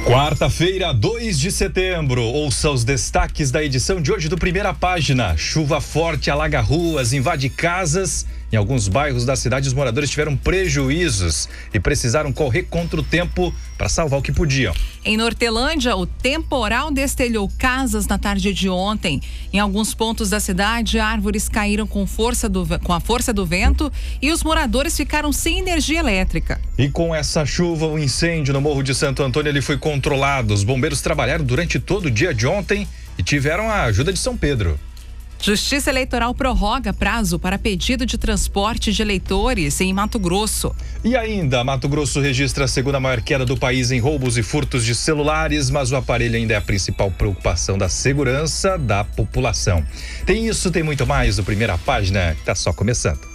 Quarta-feira, 2 de setembro. Ouça os destaques da edição de hoje do Primeira Página. Chuva forte alaga ruas, invade casas. Em alguns bairros da cidade, os moradores tiveram prejuízos e precisaram correr contra o tempo para salvar o que podiam. Em Nortelândia, o temporal destelhou casas na tarde de ontem. Em alguns pontos da cidade, árvores caíram com a força do vento e os moradores ficaram sem energia elétrica. E com essa chuva, o incêndio no Morro de Santo Antônio ele foi controlado. Os bombeiros trabalharam durante todo o dia de ontem e tiveram a ajuda de São Pedro. Justiça Eleitoral prorroga prazo para pedido de transporte de eleitores em Mato Grosso. E ainda, Mato Grosso registra a segunda maior queda do país em roubos e furtos de celulares, mas o aparelho ainda é a principal preocupação da segurança da população. Tem isso, tem muito mais do Primeira Página, que está só começando.